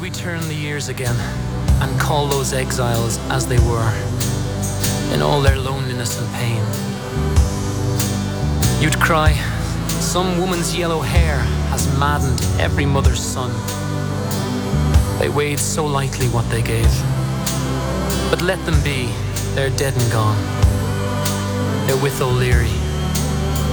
return the years again and call those exiles as they were, in all their loneliness and pain. You'd cry, some woman's yellow hair has maddened every mother's son. They weighed so lightly what they gave. But let them be, they're dead and gone. They're with O'Leary,